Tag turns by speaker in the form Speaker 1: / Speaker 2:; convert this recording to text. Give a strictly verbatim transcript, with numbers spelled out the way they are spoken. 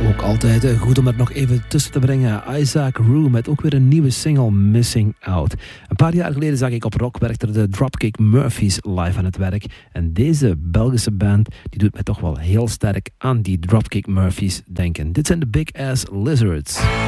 Speaker 1: Ook altijd goed om er nog even tussen te brengen. Isaac Rue met ook weer een nieuwe single, Missing Out. Een paar jaar geleden zag ik op Rockwerchter de Dropkick Murphys live aan het werk. En deze Belgische band die doet mij toch wel heel sterk aan die Dropkick Murphys denken. Dit zijn de Big Ass Lizards.